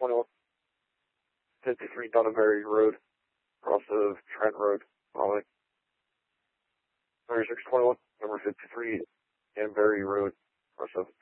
2621, 53 Dunneberry Road, cross of Trent Road, Raleigh. 2621, number 53 Danbury Road, cross of